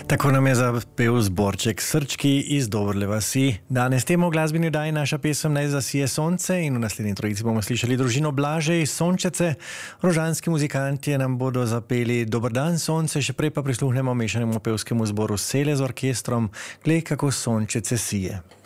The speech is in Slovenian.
Tako nam je zapel zborček Srčki iz Dovrle vasi. Danes temu glasbeni oddaji naša pesem Naj zasije sonce in v naslednji trojici bomo slišali družino Blažej Sončece. Rožanski muzikanti nam bodo zapeli Dober dan sonce, še prej pa prisluhnemo mešanemu pevskemu zboru Sele z orkestrom Glej, kako sončece sije.